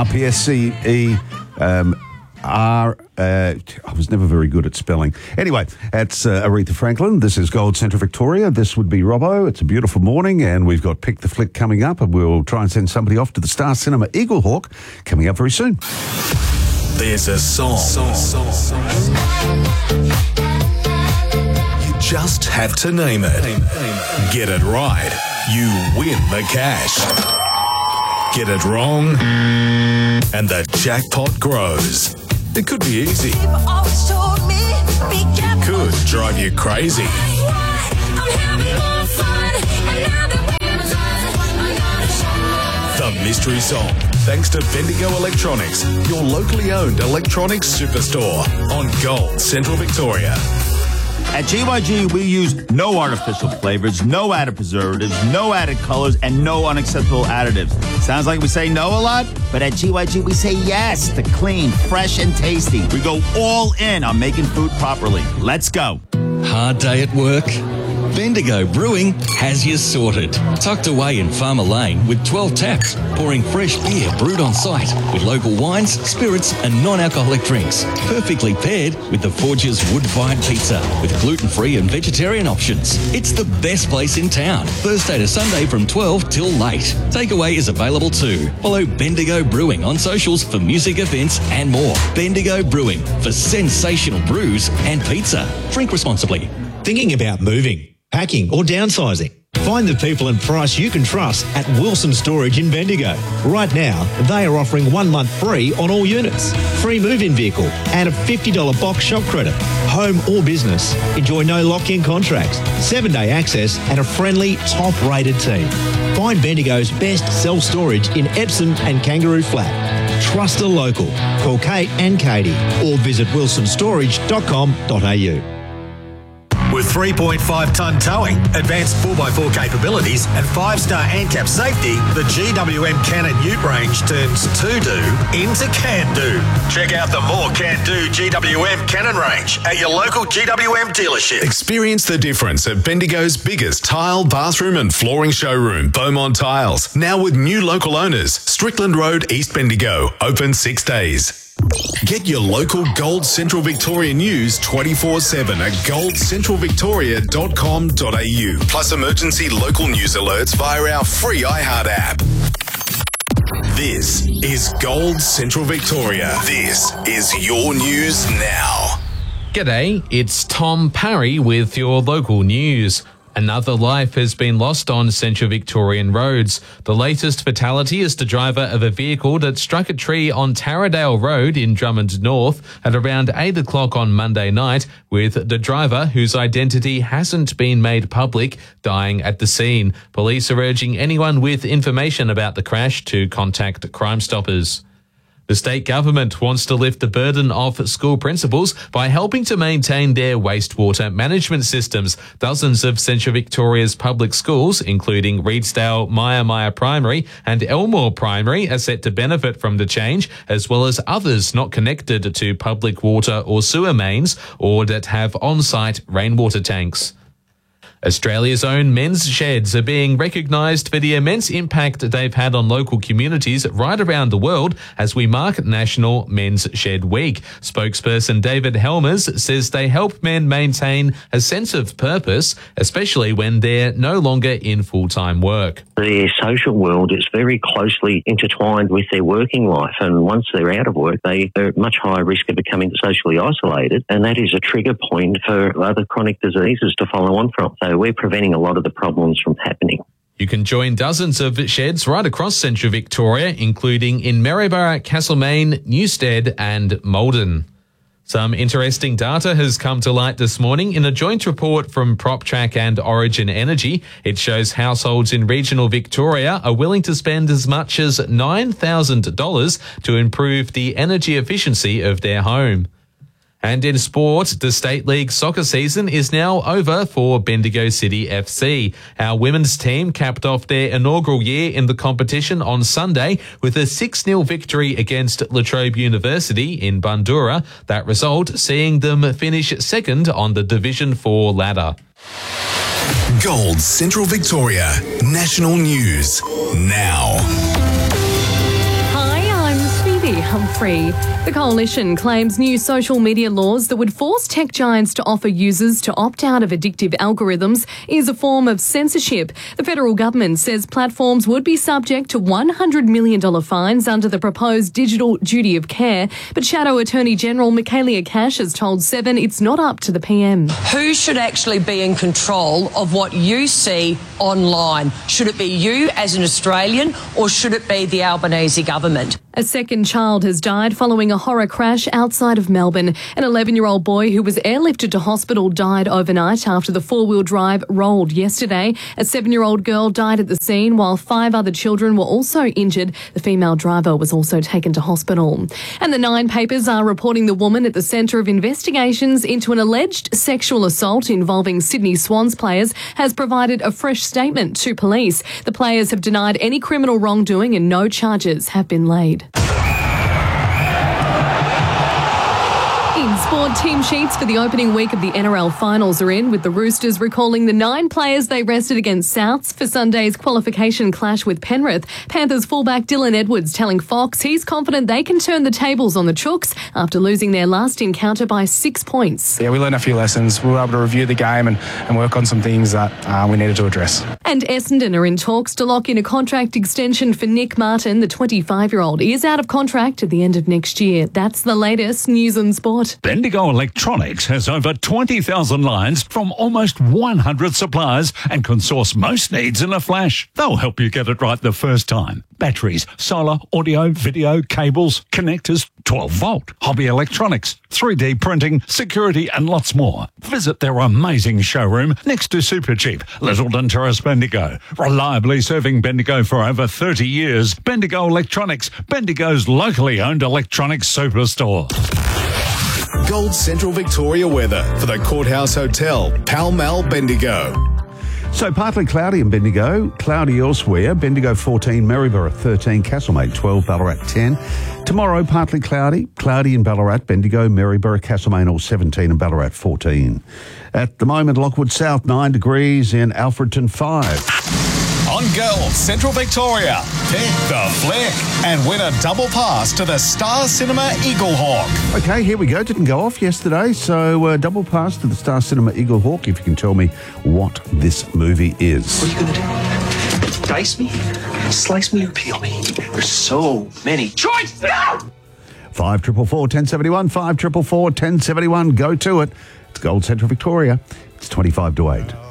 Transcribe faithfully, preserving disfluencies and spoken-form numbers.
R P S C E um, R. Uh, I was never very good at spelling. Anyway, that's uh, Aretha Franklin. This is Gold Central Victoria. This would be Robbo. It's a beautiful morning, and we've got Pick the Flick coming up, and we'll try and send somebody off to the Star Cinema Eaglehawk coming up very soon. There's a song. song, song, song. You just have to name it. Get it right, you win the cash. Get it wrong, and the jackpot grows. It could be easy. It could drive you crazy. The mystery song, thanks to Bendigo Electronics, your locally owned electronics superstore on Gold Central Victoria. At G Y G, we use no artificial flavors, no added preservatives, no added colors, and no unacceptable additives. Sounds like we say no a lot, but at G Y G, we say yes to clean, fresh, and tasty. We go all in on making food properly. Let's go. Hard day at work? Bendigo Brewing has you sorted. Tucked away in Farmer Lane with twelve taps, pouring fresh beer brewed on site with local wines, spirits and non-alcoholic drinks. Perfectly paired with the Forge's wood-fired pizza with gluten-free and vegetarian options. It's the best place in town. Thursday to Sunday from twelve till late. Takeaway is available too. Follow Bendigo Brewing on socials for music events and more. Bendigo Brewing for sensational brews and pizza. Drink responsibly. Thinking about moving, packing or downsizing? Find the people and price you can trust at Wilson Storage in Bendigo. Right now, they are offering one month free on all units, free move-in vehicle and a fifty dollars box shop credit. Home or business, enjoy no lock-in contracts, seven-day access and a friendly, top-rated team. Find Bendigo's best self-storage in Epsom and Kangaroo Flat. Trust a local. Call Kate and Katie or visit wilson storage dot com dot a u. With three point five tonne towing, advanced four by four capabilities and five star ANCAP safety, the G W M Cannon Ute range turns to-do into can-do. Check out the more can-do G W M Cannon range at your local G W M dealership. Experience the difference at Bendigo's biggest tile, bathroom and flooring showroom, Beaumont Tiles. Now with new local owners, Strickland Road, East Bendigo, open six days. Get your local Gold Central Victoria news twenty-four seven at gold central victoria dot com dot a u. Plus emergency local news alerts via our free iHeart app. This is Gold Central Victoria. This is your news now. G'day, it's Tom Parry with your local news. Another life has been lost on Central Victorian roads. The latest fatality is the driver of a vehicle that struck a tree on Taradale Road in Drummond North at around eight o'clock on Monday night, with the driver, whose identity hasn't been made public, dying at the scene. Police are urging anyone with information about the crash to contact Crime Stoppers. The state government wants to lift the burden off school principals by helping to maintain their wastewater management systems. Dozens of Central Victoria's public schools, including Reedsdale, Maya Maya Primary and Elmore Primary, are set to benefit from the change, as well as others not connected to public water or sewer mains or that have on-site rainwater tanks. Australia's own men's sheds are being recognised for the immense impact they've had on local communities right around the world as we mark National Men's Shed Week. Spokesperson David Helmers says they help men maintain a sense of purpose, especially when they're no longer in full-time work. Their social world is very closely intertwined with their working life, and once they're out of work, they are at much higher risk of becoming socially isolated, and that is a trigger point for other chronic diseases to follow on from. So we're preventing a lot of the problems from happening. You can join dozens of sheds right across Central Victoria, including in Maryborough, Castlemaine, Newstead and Maldon. Some interesting data has come to light this morning in a joint report from PropTrack and Origin Energy. It shows households in regional Victoria are willing to spend as much as nine thousand dollars to improve the energy efficiency of their home. And in sport, the State League soccer season is now over for Bendigo City F C. Our women's team capped off their inaugural year in the competition on Sunday with a six nil victory against La Trobe University in Bundoora. That result seeing them finish second on the Division four ladder. Gold Central Victoria National News now. Hi, I'm Humphrey. The coalition claims new social media laws that would force tech giants to offer users to opt out of addictive algorithms is a form of censorship. The federal government says platforms would be subject to one hundred million dollars fines under the proposed digital duty of care. But Shadow Attorney General Michaelia Cash has told Seven it's not up to the P M. Who should actually be in control of what you see online? Should it be you as an Australian, or should it be the Albanese government? A second child has died following a horror crash outside of Melbourne. An eleven-year-old boy who was airlifted to hospital died overnight after the four-wheel drive rolled yesterday. A seven-year-old girl died at the scene while five other children were also injured. The female driver was also taken to hospital. And the Nine papers are reporting the woman at the centre of investigations into an alleged sexual assault involving Sydney Swans players has provided a fresh statement to police. The players have denied any criminal wrongdoing and no charges have been laid. In sport, team sheets for the opening week of the N R L finals are in, with the Roosters recalling the nine players they rested against Souths for Sunday's qualification clash with Penrith. Panthers fullback Dylan Edwards telling Fox he's confident they can turn the tables on the Chooks after losing their last encounter by six points. Yeah, we learned a few lessons. We were able to review the game and, and work on some things that uh, we needed to address. And Essendon are in talks to lock in a contract extension for Nick Martin. The twenty-five-year-old is out of contract at the end of next year. That's the latest news and sport. Bendigo Electronics has over twenty thousand lines from almost one hundred suppliers and can source most needs in a flash. They'll help you get it right the first time. Batteries, solar, audio, video, cables, connectors, twelve volt, hobby electronics, three D printing, security and lots more. Visit their amazing showroom next to Supercheap, Littleton Terrace, Bendigo. Reliably serving Bendigo for over thirty years. Bendigo Electronics, Bendigo's locally owned electronics superstore. Gold Central Victoria weather for the Courthouse Hotel, Pall Mall, Bendigo. So partly cloudy in Bendigo, cloudy elsewhere. Bendigo fourteen, Maryborough thirteen, Castlemaine twelve, Ballarat ten. Tomorrow, partly cloudy, cloudy in Ballarat, Bendigo, Maryborough, Castlemaine all seventeen and Ballarat fourteen. At the moment, Lockwood South nine degrees, in Alfredton five. On Gold Central Victoria, pick the flick and win a double pass to the Star Cinema Eagle Hawk. Okay, here we go. Didn't go off yesterday, so uh, double pass to the Star Cinema Eagle Hawk if you can tell me what this movie is. What are you going to do? Dice me? Slice me or peel me? There's so many choices. Five triple four ten seventy one. Five triple four ten seventy one. Go to it. It's Gold Central Victoria. It's twenty five to eight.